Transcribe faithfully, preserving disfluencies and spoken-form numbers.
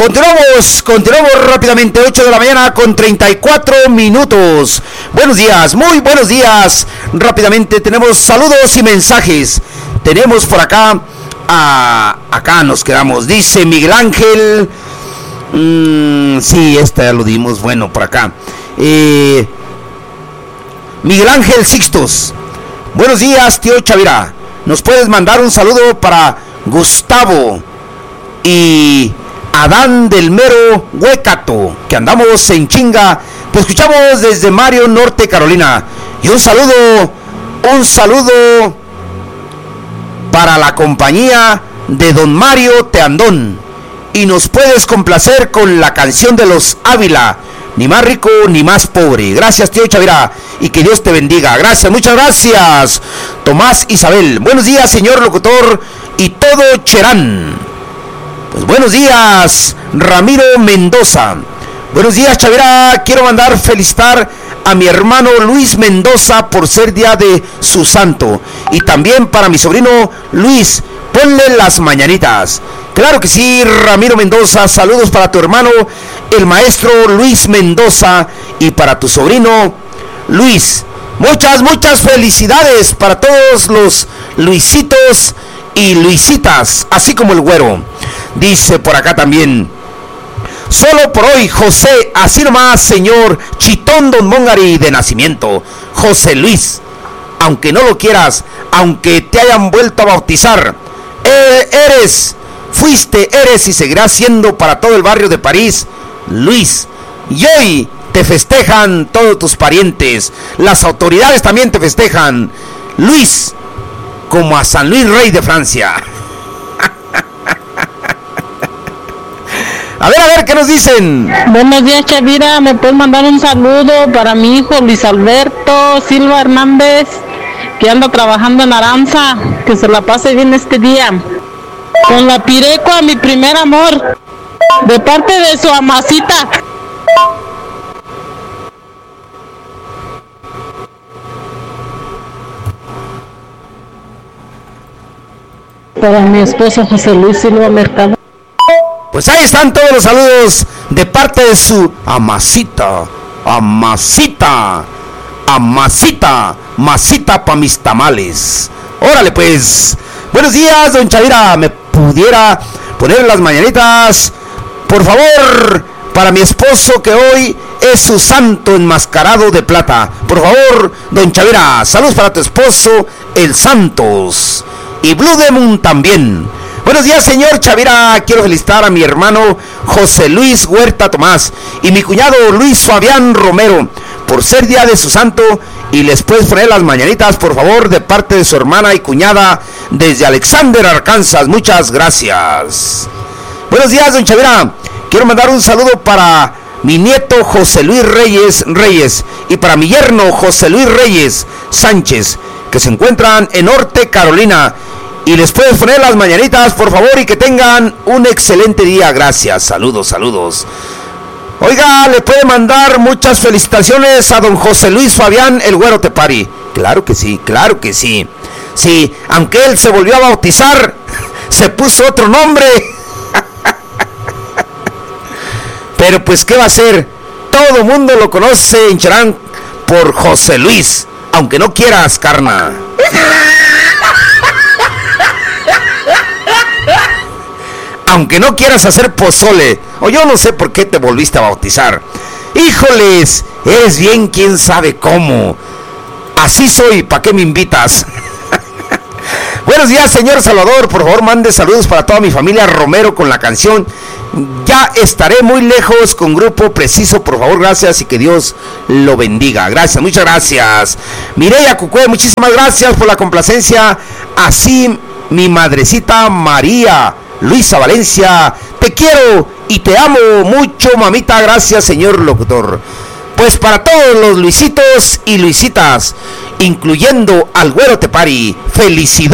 Continuamos, continuamos rápidamente, ocho de la mañana con treinta y cuatro minutos. Buenos días, muy buenos días. Rápidamente tenemos saludos y mensajes. Tenemos por acá, a, acá nos quedamos, dice Miguel Ángel. Mmm, sí, esta ya lo dimos, bueno, por acá. Eh, Miguel Ángel Sixtos. Buenos días, tío Chavira. ¿Nos puedes mandar un saludo para Gustavo y Adán del Mero Huecato, que andamos en chinga? Te escuchamos desde Mario, Norte Carolina. Y un saludo, un saludo para la compañía de don Mario Teandón. Y nos puedes complacer con la canción de los Ávila, ni más rico ni más pobre. Gracias, tío Chavira, y que Dios te bendiga. Gracias, muchas gracias. Tomás Isabel. Buenos días, señor locutor y todo Cherán. Pues buenos días, Ramiro Mendoza. Buenos días, Chavira. Quiero mandar felicitar a mi hermano Luis Mendoza por ser día de su santo. Y también para mi sobrino Luis. Ponle las mañanitas. Claro que sí, Ramiro Mendoza. Saludos para tu hermano, el maestro Luis Mendoza, y para tu sobrino Luis. Muchas, muchas felicidades para todos los Luisitos y Luisitas, así como el güero. Dice por acá también: solo por hoy, José, así nomás, señor Chitón Don Mongari de nacimiento, José Luis. Aunque no lo quieras, aunque te hayan vuelto a bautizar, eh, eres, fuiste, eres y seguirás siendo para todo el barrio de París, Luis. Y hoy te festejan todos tus parientes, las autoridades también te festejan, Luis, como a San Luis Rey de Francia. A ver, a ver, ¿qué nos dicen? Buenos días, Chavira. ¿Me puedes mandar un saludo para mi hijo Luis Alberto Silva Hernández, que anda trabajando en Aranza? Que se la pase bien este día. Con la Pirecua, mi primer amor, de parte de su amasita. Para mi esposo José Luis Silva Mercado. Pues ahí están todos los saludos de parte de su amasita, amasita, amasita, masita pa' mis tamales. Órale pues. Buenos días, don Chavira. ¿Me pudiera poner las mañanitas, por favor, para mi esposo, que hoy es su santo enmascarado de plata? Por favor, don Chavira. Saludos para tu esposo, el Santos. Y Blue Demon también. Buenos días, señor Chavira. Quiero felicitar a mi hermano José Luis Huerta Tomás y mi cuñado Luis Fabián Romero por ser día de su santo, y les puedes poner las mañanitas, por favor, de parte de su hermana y cuñada desde Alexander, Arkansas. Muchas gracias. Buenos días, don Chavira. Quiero mandar un saludo para mi nieto José Luis Reyes Reyes y para mi yerno José Luis Reyes Sánchez, que se encuentran en Norte Carolina. Y les puedes poner las mañanitas, por favor, y que tengan un excelente día. Gracias. Saludos, saludos. Oiga, le puede mandar muchas felicitaciones a don José Luis Fabián, el güero Tepari. Claro que sí, claro que sí. Sí, aunque él se volvió a bautizar, se puso otro nombre. Pero pues, ¿qué va a hacer? Todo el mundo lo conoce en Cherán por José Luis, aunque no quieras, carna. Aunque no quieras hacer pozole, o yo no sé por qué te volviste a bautizar. Híjoles, eres bien quién sabe cómo. Así soy, ¿para qué me invitas? Buenos días, señor Salvador. Por favor, mande saludos para toda mi familia Romero con la canción Ya estaré muy lejos, con Grupo Preciso. Por favor, gracias y que Dios lo bendiga. Gracias, muchas gracias. Mireya Cucue, muchísimas gracias por la complacencia. Así mi madrecita María Luisa Valencia, te quiero y te amo mucho, mamita. Gracias, señor locutor. Pues para todos los Luisitos y Luisitas, incluyendo al güero Tepari, felicidades.